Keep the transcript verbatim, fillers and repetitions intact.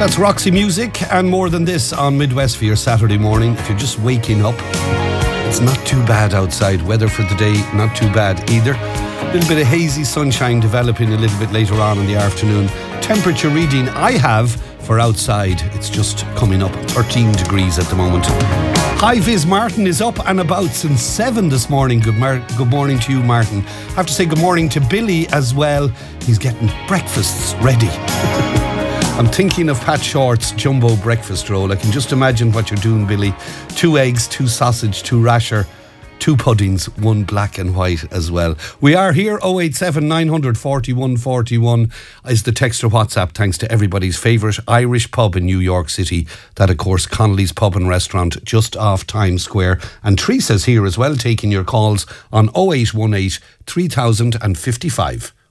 That's Roxy Music and More Than This on Midwest for your Saturday morning. If you're just waking up, it's not too bad outside. Weather for the day, not too bad either. A little bit of hazy sunshine developing a little bit later on in the afternoon. Temperature reading I have for outside, it's just coming up thirteen degrees at the moment. Hi Viz, Martin is up and about since seven this morning. Good, mar- good morning to you, Martin. I have to say good morning to Billy as well. He's getting breakfasts ready. I'm thinking of Pat Short's jumbo breakfast roll. I can just imagine what you're doing, Billy. Two eggs, two sausage, two rasher, two puddings, one black and white as well. We are here. oh eight seven, nine four one, four one is the text or WhatsApp, thanks to everybody's favourite Irish pub in New York City. That, of course, Connolly's Pub and Restaurant, just off Times Square. And Teresa's here as well, taking your calls on oh eight one eight, three thousand fifty-five.